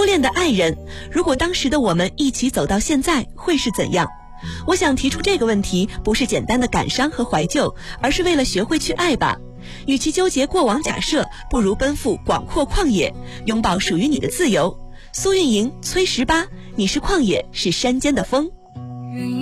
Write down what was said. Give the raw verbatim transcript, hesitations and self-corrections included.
初恋的爱人，如果当时的我们一起走到现在，会是怎样？我想提出这个问题，不是简单的感伤和怀旧，而是为了学会去爱吧。与其纠结过往假设，不如奔赴广阔旷野，拥抱属于你的自由。苏运莹、崔十八，你是旷野，是山间的风。